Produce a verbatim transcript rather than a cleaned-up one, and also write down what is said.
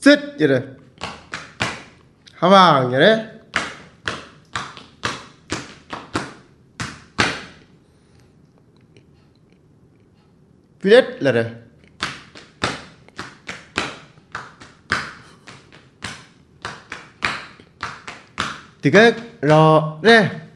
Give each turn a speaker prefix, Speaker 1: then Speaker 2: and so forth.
Speaker 1: sứt vậy đấy há vàng vậy đấy viết là đây thì cái rồi đây